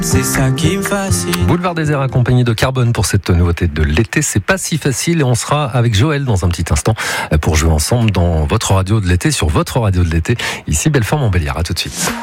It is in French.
C'est ça qui me fascine. Boulevard Désert accompagné de Carbone pour cette nouveauté de l'été. C'est pas si facile et on sera avec Joël dans un petit instant pour jouer ensemble dans votre radio de l'été, sur votre radio de l'été. Ici, Belfort-Montbéliard. À tout de suite.